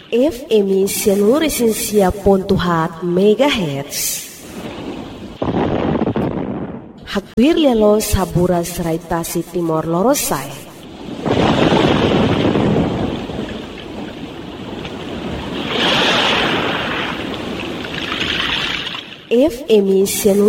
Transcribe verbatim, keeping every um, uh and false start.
F M Sianuresensia Pontuhat Megahertz. Hagpir lelo saburas raitasi Timor Lorosai. F M Sianur